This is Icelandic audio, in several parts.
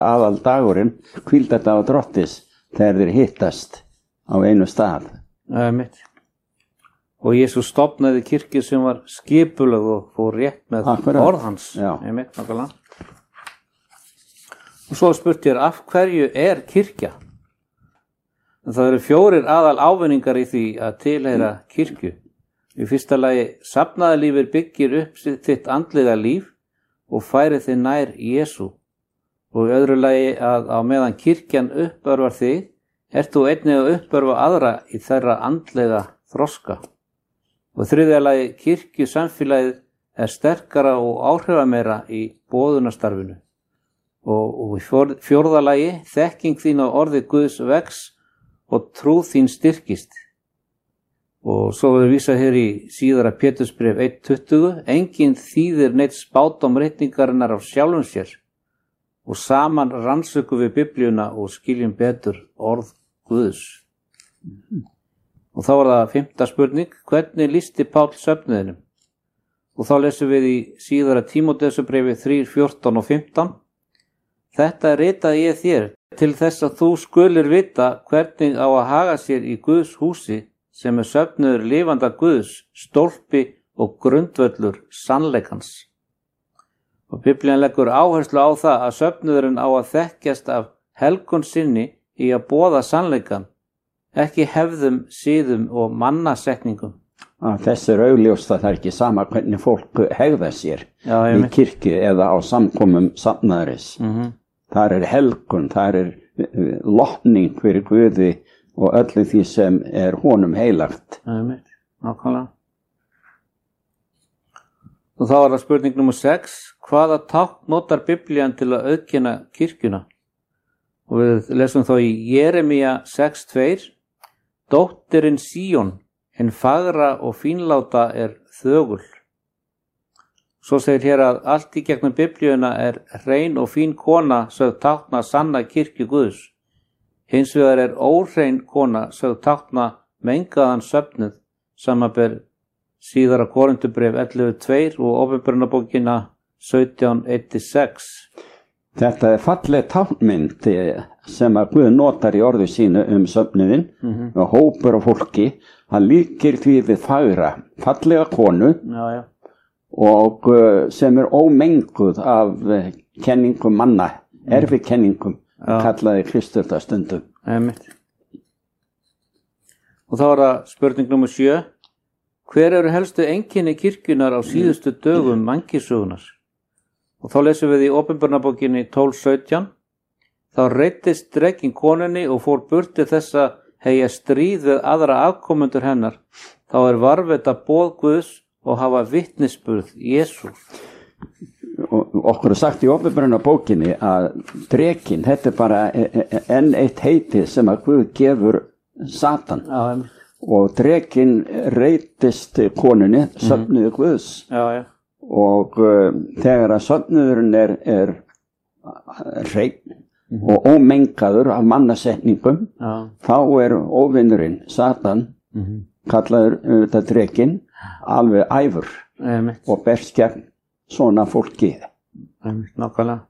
aðaldagurinn, hvíldardagur Drottis, þegar þeir hittast á einu stað. Einmitt. Og Jesús stofnaði kirkju sem var skipuleg og fór rétt með orð hans. Einmitt, nákvæmlega. Og svo spurt ég, af hverju er kirkja? Það eru 4 aðal ávinningar í því að tilheyra kirkju. Í fyrsta lagi, safnaðarlífið byggir upp þitt andlega líf og færir þig nær Jesú. Og í öðru lagi að á meðan kirkjan uppörvar þig, ert þú einnig að uppörva aðra í þeirra andlega þroska. Og þriðja lagi, kirkjusamfélagið er sterkara og áhrifameira í boðunarstarfinu. Og í fjórða lagi, þekking þín á orði Guðs vex og trúð þín styrkist. Og svo verður vísað hér í síðara Pétursbréf 1:20, enginn þýðir neitt spádóm ritningarinnar af sjálfum sér og saman rannsökum við Biblíuna og skiljum betur orð Guðs. Og þá var það 5. spurning, hvernig lýsti Páll söfnuðinum? Og þá lesum við í síðara Tímóteusarbréfi 3:14 og 15, þetta ritaði ég þér til þess að þú skulir vita hvernig á að haga sér í Guðs húsi sem er söfnuður lifanda Guðs, stólpi og grundvöllur sannleikans. Og Biblían leggur áherslu á það að söfnuðurinn á að þekkjast af helgun sinni í að boða sannleikan, ekki hefðum, siðum og mannasetningum. Þessi er augljóst að það er ekki sama hvernig fólk hegða sér í kirkju eða á samkomum safnaðarins. Þar er helgun, þar er lotning fyrir Guði og öllu því sem er honum heilagt. Nákvæmlega. Og þá var það spurning nummer 6, hvaða tákn notar Biblían til að auðkenna kirkjuna? Og við lesum þá í Jeremía 6:2, dóttirin Síón, hinn fagra og fínláta er þögul. Svo segir hér að allt í gegnum Biblíuna er hrein og fín kona sögð tákna sanna kirkju Guðs. Hins vegar er óhrein kona sögð tákna mengaðan söfnuð, samanber síðara Korinthubréf 11:2 og Opinberunarbókina 17:1-6. Þetta er falleg táknmynd sem að Guð notar í orðu sínu söfnuðinn og hópur af fólki, hann líkir því við fagra, fallega konu og sem er ómenguð af kenningum manna, erfikenningum. Kallaði Kristur það stundum. Og þá er það spurning nummer 7. Hver eru helstu einkenni kirkjunar á síðustu dögum mannkynssögunnar? Og þá lesum við í Opinberunarbókinni 12:17. Þá reiddist drekinn konunni og fór burt til þess að heyja stríð við aðra afkomendur hennar. Þá er varðveita boð Guðs og hafa vitnisburð Jesú. Okkur er sagt í Opinberunarbókinni að drekinn, þetta er bara enn eitt heiti sem að Guð gefur Satan. Og drekinn reiddist konunni, söfnuði Guðs. Og þegar að söfnuðurinn er hreinn og ómengaður af mannasetningum, þá er óvinnurinn Satan, kallaður þetta drekinn, alveg æfur og berst gegn svona fólki. Nákvæmlega.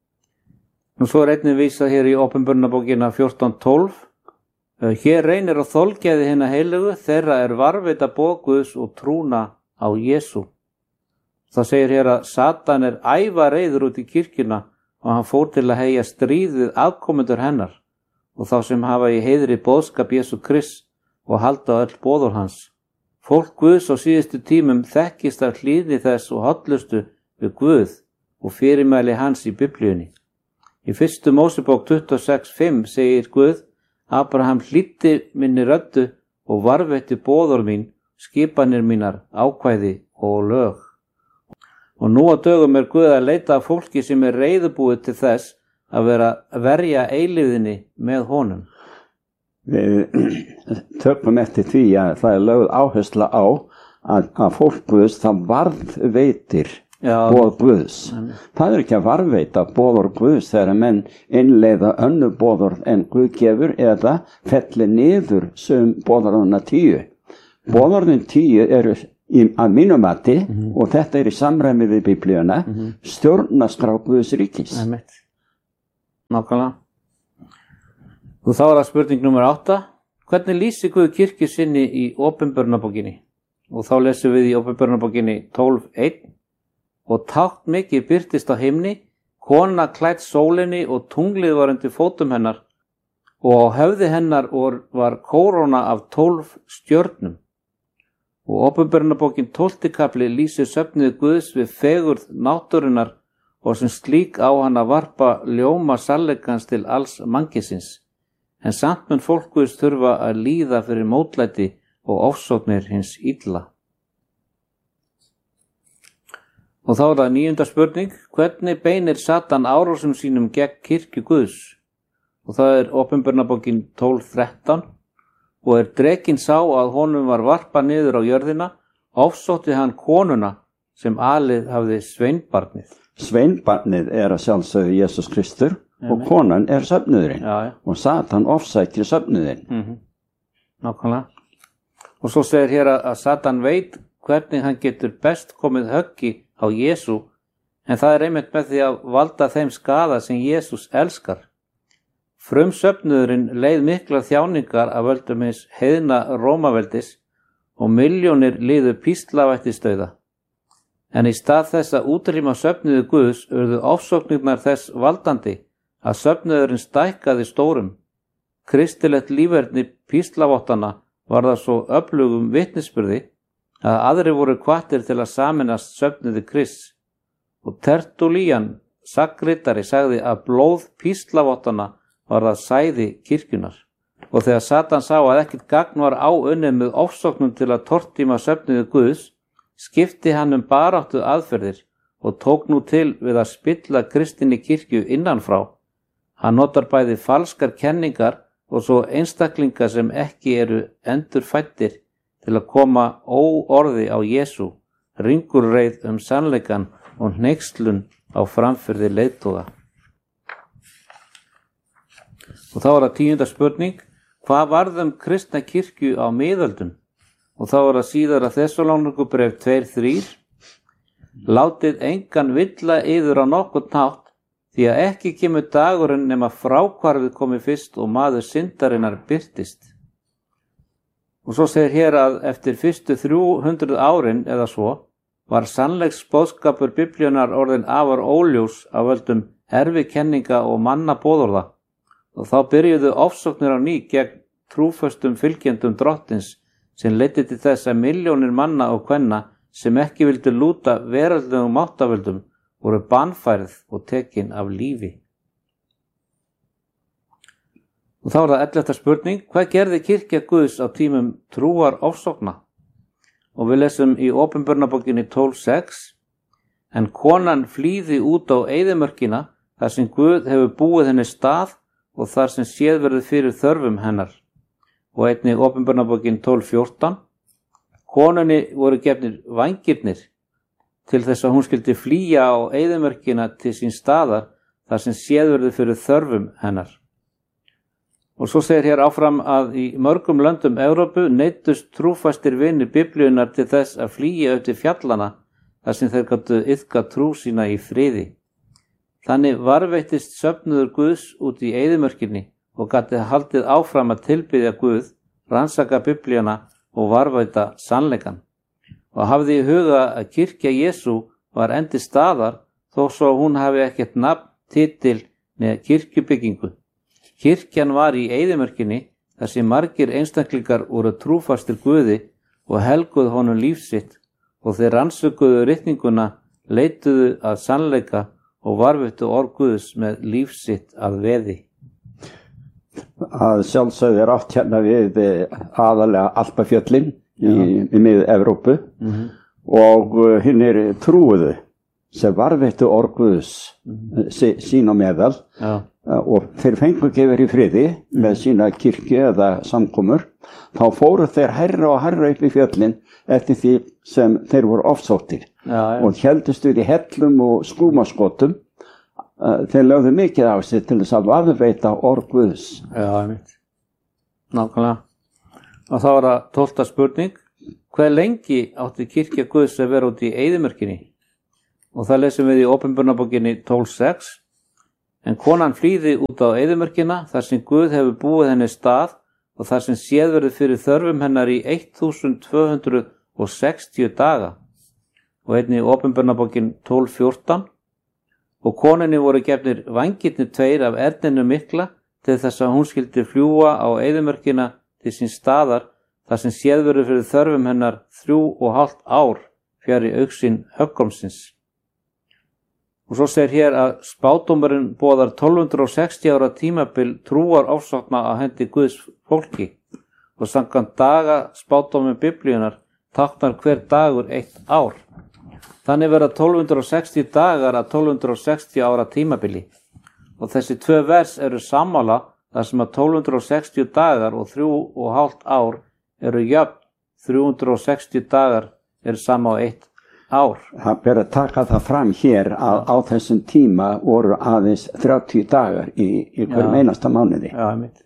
Og svo er einnig vísað hér í Opinberunarbókina 14:12. Hér reynir á þolgæði hinna heilögu, þeirra er varðveita boð Guðs og trúna á Jesú. Það segir hér að Satan er ævareiður út í kirkjuna og hann fór til að heyja stríðið afkomendur hennar og þá sem hafa í heiðri boðskap Jesú Krist og halda öll boður hans. Fólk Guðs á síðustu tímum þekkist af hlýðni þess og hollustu við Guð og fyrirmæli hans í Biblíunni. Í 1. Mósebók 26:5 segir Guð, Abraham hlýddi minni röddu og varðveitti boður mín, skipanir mínar, ákvæði og lög. Og nú á dögum er Guð að leita að fólki sem er reiðubúið til þess að verja eilífðinni með honum. Við tökum eftir því að það er lögð áhersla á að fólk Guðs það varðveitir boð Guðs. Það er ekki að varðveita boður Guðs þegar menn innleiða önnur boður en Guð gefur eða fellir niður sem boðorðina 10. Boðorðin 10 eru að mínu mati og þetta er í samræmi við Biblíuna stjórnarskrá Guðs ríkis. Nákvæmlega. Og þá það spurning nummer 8. Hvernig lýsir Guð kirkju sinni í Opinberunarbókinni? Og þá lesum við í Opinberunarbókinni 12:1. Og tákn mikið birtist á himni, kona klædd sólinni og tunglið var undir fótum hennar og á höfði hennar var kóróna af 12 stjörnum. Og Opinberunarbókin 12. kafli lýsir söfnuði Guðs við fegurð náttúrunnar og sem slík á hann að varpa ljóma sannleikans til alls mannkisins. En samt mun fólk Guðs þurfa að líða fyrir mótlæti og ofsóknir hins illa. Og þá það 9. spurning. Hvernig beinir Satan árásum sínum gegn kirkju Guðs? Og það Opinberunarbókin 12:13. Og drekinn sá að honum var varpað niður á jörðina, ofsótti hann konuna sem alið hafði sveinbarnið. Sveinbarnið að sjálfsögðu Jesús Kristur og konan söfnuðurinn. Já. Og Satan ofsækir söfnuðinn. Nákvæmlega. Og svo segir hér að Satan veit hvernig hann getur best komið höggi á Jesú, en það einmitt með því að valda þeim skaða sem Jesús elskar. Frumsöfnuðurinn leið miklar þjáningar af völdum hins heiðna Rómaveldis og milljónir liðu píslavættisdauða. En í stað þess að útrýma söfnuði Guðs urðu ofsóknirnar þess valdandi að söfnuðurinn stækkaði stórum. Kristilegt líferni píslavottana var það svo öflugum vitnisburði að aðrir voru hvattir til að sameinast söfnuði Krists. Og Tertúlían sagnritari sagði að blóð píslavottana var það sæði kirkjunar. Og þegar Satan sá að ekkert gagn var áunnið með ofsóknum til að tortíma söfnuði Guðs, skipti hann baráttu aðferðir og tók nú til við að spilla kristinni kirkju innanfrá. Hann notar bæði falskar kenningar og svo einstaklingar sem ekki eru endurfæddir til að koma óorði á Jesú, ringulreið sannleikan og hneykslun á framfyrði leiðtoga. Og þá það 10. spurning. Hvað varð kristna kirkju á miðöldum? Og þá það síðara Þessalónikubréf 2:3. Látið engan villa yður á nokkurn hátt, því að ekki kemur dagurinn nema fráhvarfið komi fyrst og maður syndarinnar birtist. Og svo segir hér að eftir fyrstu 300 árin eða svo var sannleiksboðskapur Biblíunnar orðin afar óljós af völdum erfikenninga og mannaboðorða. Og þá byrjuðu ofsóknir á ný gegn trúföstum fylgjendum drottins sem leiddi til þess að milljónir manna og kvenna sem ekki vildu lúta veraldlegum máttavöldum voru bannfærð og tekin af lífi. Og þá það 11. spurning. Hvað gerði kirkja Guðs á tímum trúar ofsókna? Og við lesum í Opinberunarbókinni 12:6. En konan flýði út á eyðimörkina þar sem Guð hefur búið henni stað og þar sem séð verður fyrir þörfum hennar. Og einnig Opinberunarbókin 12:14. Konunni voru gefnir vængirnir til þess að hún skyldi flýja á eyðimörkina til sín staðar þar sem séð verður fyrir þörfum hennar. Og svo segir hér áfram að í mörgum löndum Evrópu neyddust trúfastir vinir Biblíunnar til þess að flýja upp til fjallana þar sem þeir gátu iðka trú sína í friði. Þannig varðveittist söfnuður Guðs út í eyðimörkinni og gátu haldið áfram að tilbiðja Guð, rannsaka Biblíuna og varðveita sannleikan. Og hafði í huga að kirkja Jesú var endi staðar þó svo hún hafi ekkert nafn, titil með kirkjubyggingu. Kirkjan var í eyðimörkinni þar sem margir einstaklingar voru trúfastir Guði og helguðu honum lífsitt og þeir rannsökuðu ritninguna, leituðu að sannleika og varðveittu orð Guðs með lífsitt að veði. Að sjálfsögðu átt hérna við aðalega Alpafjöllin í miður Evrópu og hinnir trúuðu sem varðveittu orð Guðs sín á meðal og þeir fengu ekki verið í friði með sína kirkju eða samkomur, þá fóru þeir hærra og hærra upp í fjöllin eftir því sem þeir voru ofsóttir og héldust við í hellum og skúmaskotum. Þeir lögðu mikið á sig til þess að varðveita orð Guðs. Já, einmitt. Nákvæmlega. Og þá það 12. spurning. Hve lengi átti kirkja Guðs að vera út í eyðimörkinni? Og það lesum við í Opinberunarbókinni 12:6. En konan flýði út á eyðimörkina þar sem Guð hefur búið henni stað og þar sem séð verður fyrir þörfum hennar í 1260 daga. Og einnig Opinberunarbókin 12:14. Og konunni voru gefnir vængirnir 2 af erninu mikla til þess að hún skyldi fljúga á eyðimörkina til sín staðar þar sem séð verður fyrir þörfum hennar 3,5 ár fjarri augsýn höggormsins. Og svo segir hér að spádómurinn boðar 1260 ára tímabil trúar ofsókna á hendi Guðs fólki og samkvæmt daga spádómur Biblíunar táknar hver dagur 1 ár. Þannig verða 1260 dagar að 1260 ára tímabili og þessi 2 vers eru sammála þar sem að 1260 dagar og 3,5 ár eru jöfn, 360 dagar eru sama á 1 ár. Það ber að taka það fram hér að á þessum tíma voru aðeins 30 dagar í hverjum einasta mánuði. Já, einmitt.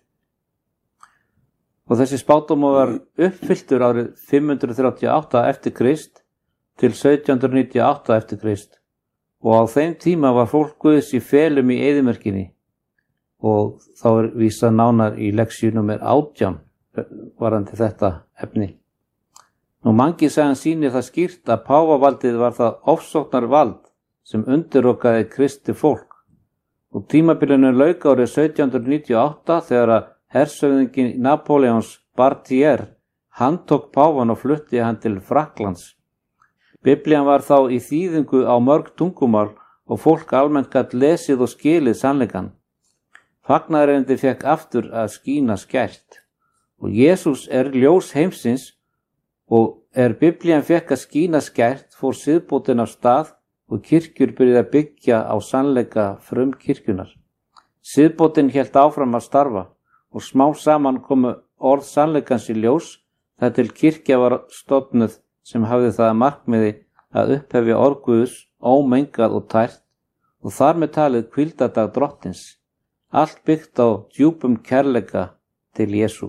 Og þessi spádómur var uppfylltur árið 538 eftir Krist til 1798 eftir Krist og á þeim tíma var fólk Guðs í felum í eyðimörkinni og þá er vísað nánar í leksíu númer 18 varðandi þetta efni. Nú mangi sagan sýnir það skýrt að pávavaldið var það ofsóknar vald sem undirrokaði Kristi fólk og tímabilinu lauk árið 1798 þegar að hersöfðingin Napóleons Bartier handtók pávan og flutti hann til Frakklands. Biblían var þá í þýðingu á mörg tungumál og fólk almennt gat lesið og skilið sannleikann. Fagnaðarendi fekk aftur að skína skært og Jesús er ljós heimsins og Biblían fekk að skína skært fór siðbótin af stað og kirkjur byrjuði að byggja á sannleika frumkirkjunar. Siðbótin hélt áfram að starfa og smá saman komu orð sannleikans í ljós þar til kirkja var stofnuð sem hafði það að markmiði að upphefja orð Guðs ómengað og tært og þar með talið hvíldardag drottins, allt byggt á djúpum kærleika til Jesú.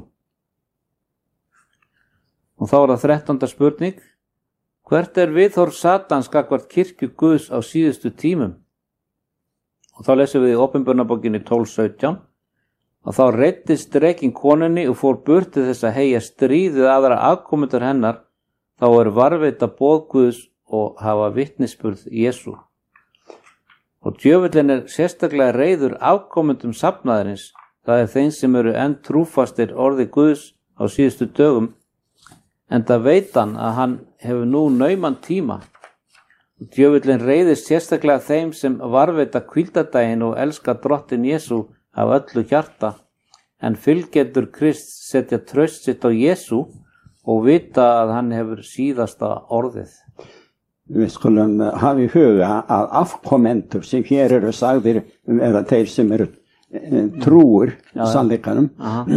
Og þá er það 13. spurning, hvert er viðhorf Satans gagnvart kirkju Guðs á síðustu tímum? Og þá lesum við í Opinberunarbókinni 12:17 og þá reiddist drekinn konunni og fór burt til þess að heyja stríðið aðra afkomendur hennar, þá er varðveita boð Guðs og hafa vitnisburð Jesú. Og djöfullinn er sérstaklega reiður afkomendum safnaðarins, það er þeim sem eru enn trúfastir orði Guðs á síðustu dögum, enda veit hann að hann hefur nú nauman tíma. Og djöfullinn reiðist sérstaklega þeim sem varðveita hvíldardaginn og elska drottin Jesú af öllu hjarta, en fylgjendur Krist setja traust sitt á Jesú og vita að hann hefur síðasta orðið. Við skulum hafa í huga að afkomendur sem hér eru sagðir eða þeir sem eru trúir sannleikanum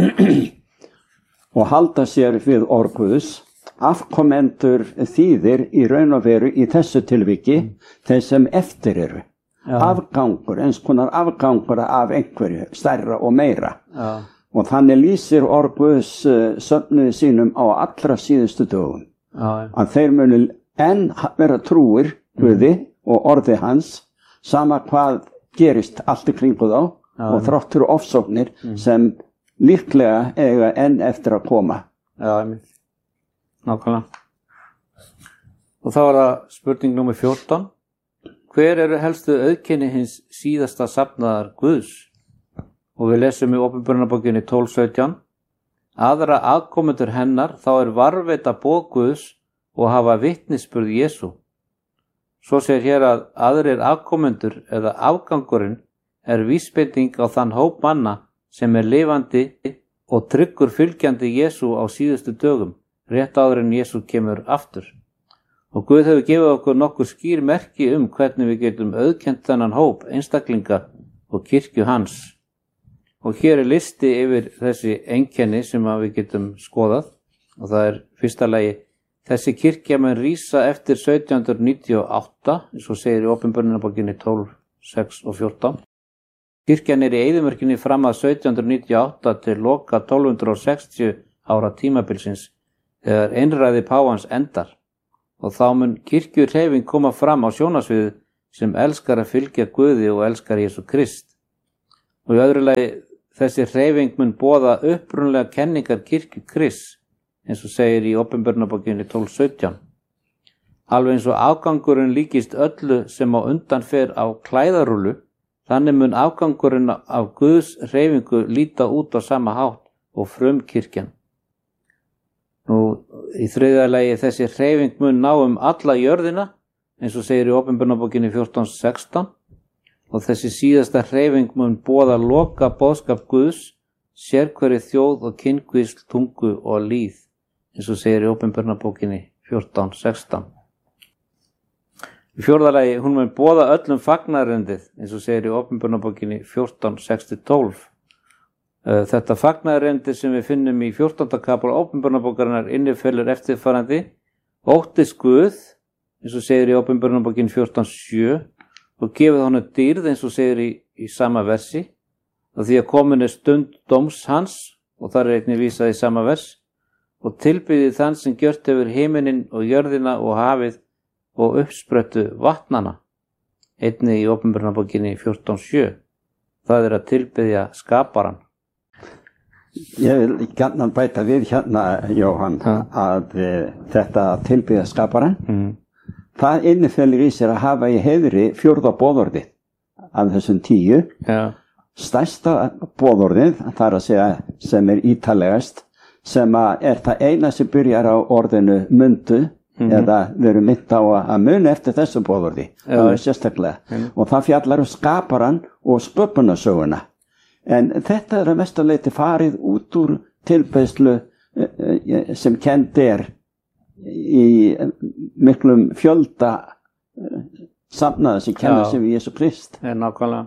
og halda sér við orð Guðs. Afkomendur þýðir í raun og veru í þessu tilviki þeir sem eftir eru. Afgangur, eins konar afgangur af einhverju, stærra og meira. Já. Og þannig lýsir orð Guðs söfnuði sínum á allra síðustu dögum. Að þeir munu enn vera trúir Guði og orði hans, sama hvað gerist allt í kringu þá og þráttur ofsóknir sem líklega eiga enn eftir að koma. Já, nákvæmlega. Og þá er það spurning númer 14. Hver eru helstu auðkenni hins síðasta safnaðar Guðs? Og við lesum í Opinberunarbókinni 12:17. Aðra aðkomendur hennar þá er varðveita boð Guðs og hafa vitnisburð Jesú. Svo segir hér að aðrir aðkomendur eða afgangurinn er vísbending á þann hóp manna sem er lifandi og tryggur fylgjandi Jesú á síðustu dögum, rétt áður en Jesú kemur aftur. Og Guð hefur gefið okkur nokkur skýr merki hvernig við getum auðkennt þennan hóp einstaklinga og kirkju hans. Og hér er listi yfir þessi einkenni sem við getum skoðað og það er fyrsta lagi, þessi kirkja mun rísa eftir 1798, eins og segir í Opinberunarbókinni 12:6 og 14. Kirkjan er í eyðimörkinni fram að 1798 til loka 1260 ára tímabilsins þegar einræði páfans endar og þá mun kirkjuhreyfing koma fram á sjónasviðið sem elskar að fylgja Guði og elskar Jesú Krist. Og í öðru lagi þessi hreyfing mun boða upprunlega kenningar kirkju Krists, eins og segir í Opinberunarbókinni 12:17. Alveg eins og afgangurinn líkist öllu sem á undan fer á klæðarúlu, þannig mun afgangurinn af Guðs hreyfingu líta út á sama hátt og frumkirkjan. Nú, í þriðja lagi þessi hreyfing mun ná alla jörðina, eins og segir í Opinberunarbókinni 14:16, og þessi síðasta hreyfing mun boða loka boðskap Guðs, sérhverri þjóð og kynkvísl, tungu og lýð, eins og segir í Opinberunarbókinni 14:16. Í fjórða lagi, hún mun boða öllum fagnaðarerindið, eins og segir í Opinberunarbókinni 14:6-12. Þetta fagnaðarerindi sem við finnum í 14. kapla Opinberunarbókarinnar innifelur eftirfarandi: óttist Guð, eins og segir í Opinberunarbókinni 14:7, og gefið honum dýrð, eins og segir í sama versi, og því að komin stund dóms hans, og þar einnig vísað í sama vers, og tilbyðið þann sem gjört hefur himininn og jörðina og hafið og uppsprettu vatnana, einnig í Opinberunarbókinni 14:7. Það að tilbyðja skaparan. Ég vil gjarnan bæta við hérna, Jóhann, að þetta tilbyðja skaparan, það innifelur í sér að hafa í heiðri fjórða boðorðið af þessum 10. Já. Stærsta boðorðið, þar að segja sem ítalegast, sem er það eina sem byrjar á orðinu mundu, eða veru mynd á að muni eftir þessu boðorði, það sérstaklega. Og það fjallar skaparan og sköpunarsöguna. En þetta að mestu leyti farið út úr tilbeiðslu sem kennd í miklum fjölda safnaða sem kenna sig við Jesú Krist. Nákvæmlega.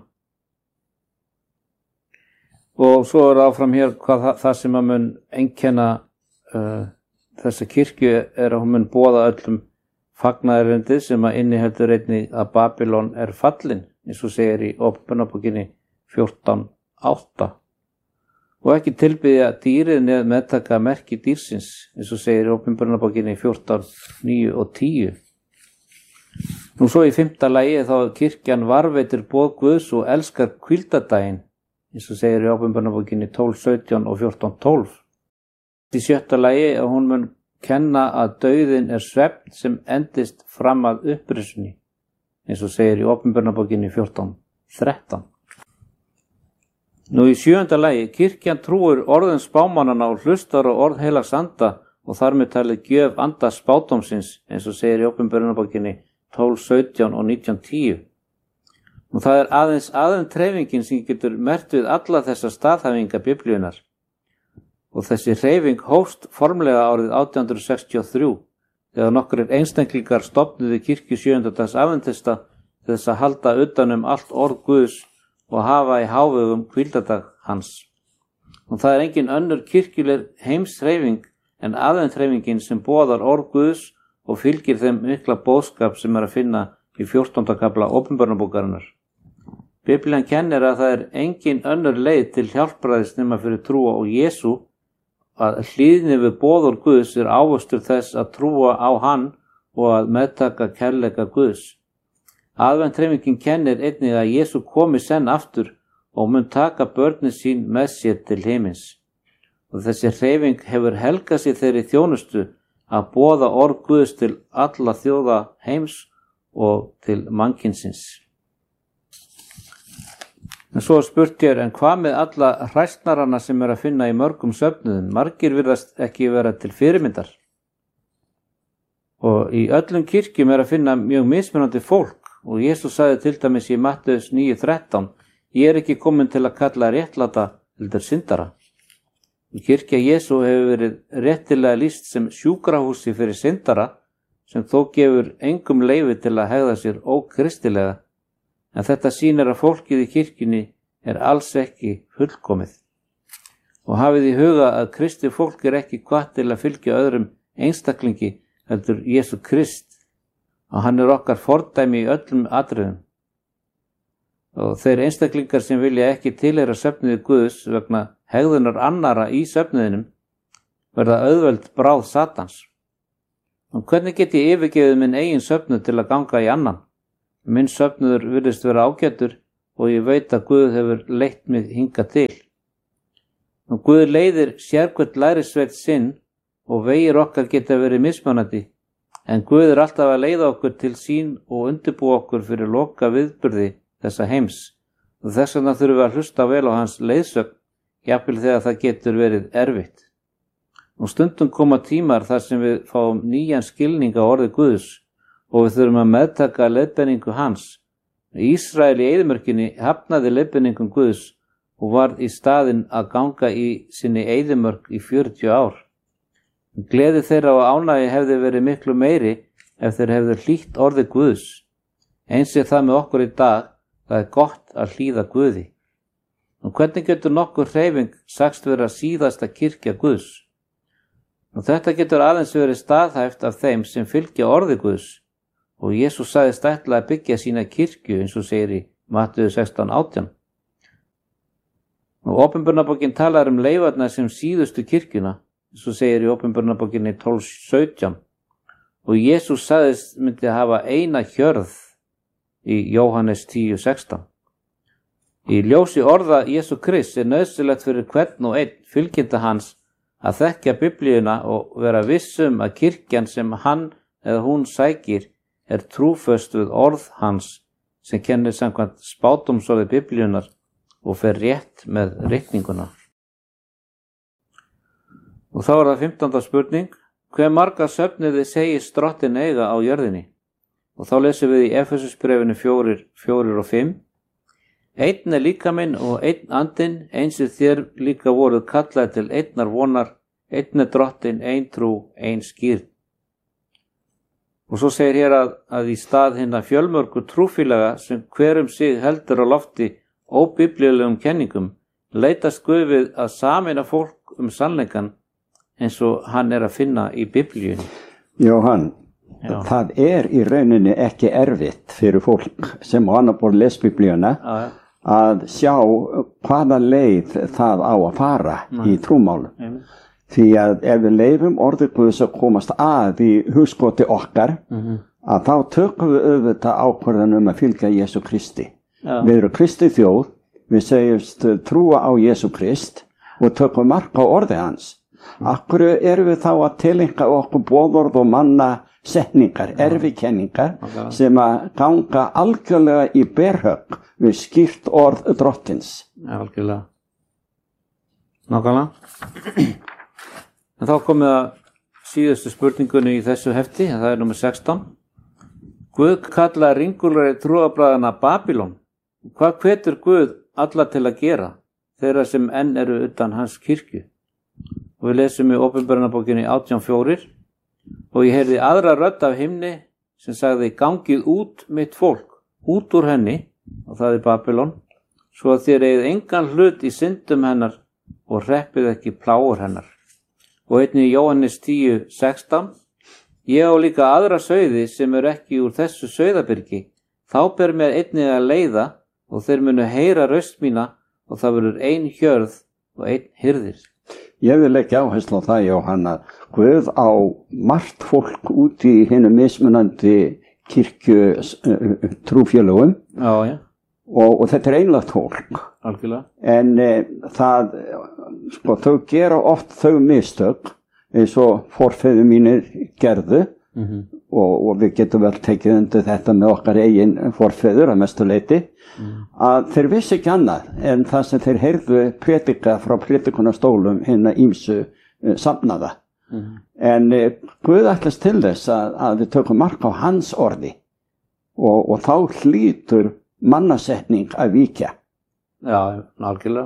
Og svo áfram hér hvað það sem að mun einkenna þessa kirkju að hún mun boða öllum fagnaðarerindið sem að inniheldur einnig að Babylon fallin, eins og segir í Opinberunarbókinni 14:8. Og ekki tilbyðja dýrið neð meðtaka merki dýrsins, eins og segir í Opinberunarbókinni 14:9 og 10. Nú svo í 5. lagi þá kirkjan varveitir boð Guðs og elskar hvíldardaginn, eins og segir í Opinberunarbókinni 12:17 og 14:12. Í 7. lagi að hún mun kenna að dauðinn svefn sem endist fram að upprisunni, eins og segir í Opinberunarbókinni 14:13. Nú í 7. lagi, kirkjan trúir orðum spámannana og hlustar á orð heilags anda og þar með talið gjöf anda spádómsins, eins og segir í Opinberunarbókinni 12:17 og 19:10. Og það aðeins treyfingin sem getur merkt við alla þessa staðhæfinga Biblíunnar. Og þessi hreyfing hófst formlega árið 1863, þegar nokkrir einstaklingar stofnuðu kirkju 7. dags aðventista til þess að halda utan allt orð Guðs og hafa í hávegum hvíldardag hans. Og það engin önnur kirkjuleg heimshreyfing en aðventshreyfingin sem boðar orð Guðs og fylgir þeim mikla boðskap sem að finna í 14. kapla Opinberunarbókarinnar. Biblían kennir að það engin önnur leið til hjálpræðis nema fyrir trúa á Jesú, að hlýðni við boðorð Guðs ávöxtur þess að trúa á hann og að meðtaka kærleika Guðs. Aðventshreyfingin kennir einnig að Jesú komi senn aftur og mun taka börnin sín með sér til himins. Og þessi hreyfing hefur helgað sér þeirri þjónustu að boða orð Guðs til alla þjóða heims og til mannkynsins. En svo spurt ég, en hvað með alla hræsnarana sem að finna í mörgum söfnuðum? Margir virðast ekki vera til fyrirmyndar. Og í öllum kirkjum að finna mjög mismunandi fólk og Jesús sagði til dæmis í Mattheus 9:13, ég ekki komin til að kalla réttlata heldur syndara. Kirkja Jesú hefur verið réttilega lýst sem sjúkrahúsi fyrir syndara sem þó gefur engum leyfi til að hegða sér ókristilega. En þetta sýnir að fólkið í kirkjunni alls ekki fullkomið. Og hafið í huga að kristið fólk ekki hvatt til að fylgja öðrum einstaklingi heldur Jesú Krist, og hann okkar fordæmi í öllum atriðum. Og þeir einstaklingar sem vilja ekki tilheyra söfnuði Guðs vegna hegðunar annara í söfnuðinum verða auðveld bráð Satans. Og hvernig get ég yfirgefið minn eigin söfnuð til að ganga í annan? Minn söfnuður virðist vera ágætur og ég veit að Guð hefur leitt mig hingað til. Og Guð leiðir sérhvert lærisveit sinn og vegir okkar geta verið mismunandi, en Guð alltaf að leiða okkur til sín og undirbúa okkur fyrir loka viðburði þessa heims. Og þess vegna þurfum við að hlusta vel á hans leiðsögn, jafnvel þegar það getur verið erfitt. Og stundum koma tímar þar sem við fáum nýjan skilning á orði Guðs og við þurfum að meðtaka leiðbeiningu hans. Ísrael í eyðimörkinni hafnaði leiðbeiningum Guðs og varð í staðinn að ganga í sinni eyðimörk í 40 ár. Gleði þeirra og ánægju hefði verið miklu meiri ef þeir hefðu hlýtt orði Guðs. Eins er það með okkur í dag, það er gott að hlýða Guði. Og hvernig getur nokkur hreyfing sagst vera síðasta kirkja Guðs? Og þetta getur aðeins verið staðhæft af þeim sem fylgja orði Guðs. Og Jesús sagðist ætla að byggja sína kirkju eins og segir í Matteus 16:18. Og Opinberunarbókin talar leifarnar sem síðustu kirkjuna, eins og segir í Opinberunarbókinni 12:17. Og Jesús sagðist myndi hafa eina hjörð í Jóhannes 10:16. Í ljósi orða Jesú Krist er nauðsynlegt fyrir hvern og einn fylgjenda hans að þekkja Biblíuna og vera vissum að kirkjan sem hann eða hún sækir er trúföst við orð hans sem kennir samkvæmt spádómsorði Biblíunar og fer rétt með reikninguna. Og þá er það 15. spurning. Hve marga söfniði segist drottin eiga á jörðinni? Og þá lesum við í Efesusbréfinu 4 og 5. Einn er líkaminn og einn andinn, eins og þér líka voruð kallað til einnar vonar, einn er drottin, ein trú, ein skírn. Og svo segir hér að í stað hinna fjölmörgu trúfélaga sem hver sig heldur á lofti óbiblíulegum kenningum, leitast Guð við að sameina fólk sannleikann eins og hann er að finna í Biblíunni. Jóhann, það er í rauninni ekki erfitt fyrir fólk sem á annar borð les Biblíuna að sjá hvaða leið það á að fara í trúmálum. Því að ef við leifum orðið Guðs að komast að í hugskoti okkar, að þá tökum við auðvitað ákvörðun að fylgja Jesú Kristi. Við erum Kristi þjóð, við segjumst trúa á Jesú Krist og tökum mark á orðið hans. Akkur erum við þá að tileinka okkur boðorð og manna setningar, erfikenningar sem að ganga algjörlega í berhögg við skýrt orð drottins. Algjörlega. Nákvæmlega. En þá komum við að síðustu spurningunni í þessu hefti, það er númer 16. Guð kallaði ringulræði trúarbragðana Babylon. Hvað hvetur Guð alla til að gera, þeirra sem enn eru utan hans kirkju? Og við lesum í Opinberunarbókinni 18:4. Og ég heyrði aðra rödd af himni sem sagði, gangið út mitt fólk, út úr henni, og það er Babylon, svo að þér eigið engan hlut í syndum hennar og hreppið ekki plágur hennar. Og einnig í Jóhannes 10:16, ég á líka aðra sauði sem eru ekki úr þessu sauðabyrgi, þá ber mér einnig að leiða og þeir munu heyra röst mína og það verður ein hjörð og ein hirðir. Ég vil ekki áherslu á það, Jóhann, að Guð á margt fólk út í hinum mismunandi kirkju trúfélögum og þetta er einlægt fólk. Algjörlega. En þau gera oft þau mistök eins og forfeður mínir gerðu og við getum vel tekið undir þetta með okkar eigin forfeður að mestu leyti, að þeir vissi ekki annað en það sem þeir heyrðu predika frá predikunarstólum hinna ýmsu safnaða. En Guð ætlast til þess að við tökum mark á hans orði og þá hlýtur mannasetning að víkja. Já, algjörlega.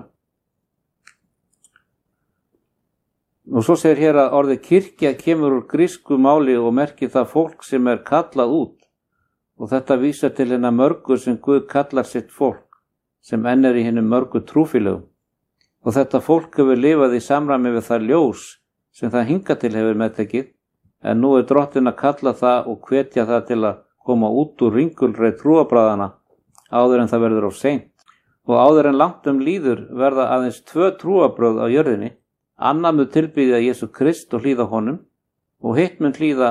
Og svo segir hér að orðið kirkja kemur úr grísku máli og merkir það fólk sem er kallað út. Og þetta vísar til hennar mörgu sem Guð kallar sitt fólk, sem enn er í hennum mörgu trúfélögum. Og þetta fólk hefur lifað í samræmi við það ljós sem það hingað til hefur meðtekið, en nú er drottin að kalla það og hvetja það til að koma út úr ringulræði trúarbragðana áður en það verður of seint. Og áður en langt líður verða aðeins 2 trúarbrögð á jörðinni, annað mun tilbýða Jesú Krist og hlýða honum og hitt mun hlýða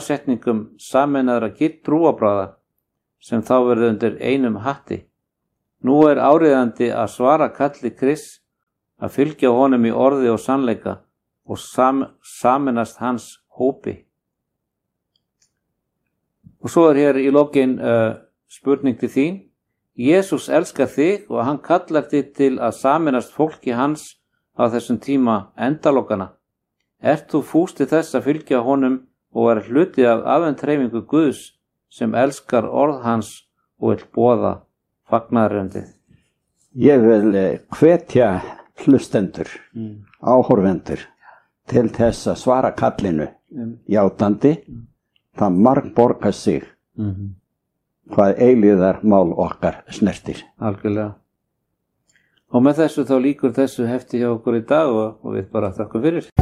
mannasetningum sameinaðra trúarbragða sem þá verður undir einum hatti. Nú er áríðandi að svara kalli Krists, að fylgja honum í orði og sannleika og sameinast hans hópi. Og svo er hér í lokin spurning til þín. Jesús elskar þig og hann kallar þig til að sameinast fólki hans á þessum tíma endalokana. Ert þú fús til þess að fylgja honum og vera hluti af afhendreifingu Guðs sem elskar orð hans og vill boða fagnaðarerindið? Ég vil hvetja hlustendur, áhorfendur til þess að svara kallinu játandi. Það margborgar sig hvað eilíðarmál okkar snertir. Algjörlega. Og með þessu þá lýkur þessu hefti hjá okkur í dag og við bara þakkum fyrir.